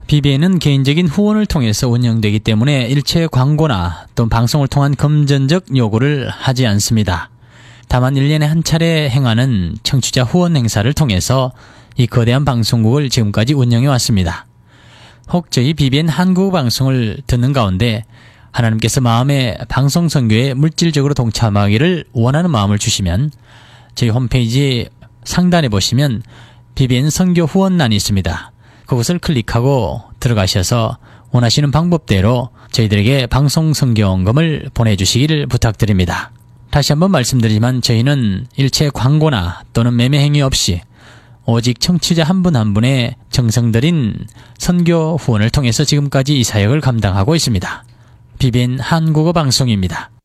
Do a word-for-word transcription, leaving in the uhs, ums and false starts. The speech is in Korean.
비비엔은 개인적인 후원을 통해서 운영되기 때문에 일체 광고나 또는 방송을 통한 금전적 요구를 하지 않습니다. 다만 일 년에 한 차례 행하는 청취자 후원 행사를 통해서 이 거대한 방송국을 지금까지 운영해 왔습니다. 혹 저희 비비엔 한국어 방송을 듣는 가운데 하나님께서 마음에 방송 선교에 물질적으로 동참하기를 원하는 마음을 주시면 저희 홈페이지 상단에 보시면 비비엔 선교 후원란이 있습니다. 그것을 클릭하고 들어가셔서 원하시는 방법대로 저희들에게 방송 선교원금을 보내주시기를 부탁드립니다. 다시 한번 말씀드리지만 저희는 일체 광고나 또는 매매 행위 없이 오직 청취자 한 분 한 분의 정성 들인 선교 후원을 통해서 지금까지 이 사역을 감당하고 있습니다. 비비엔 한국어 방송입니다.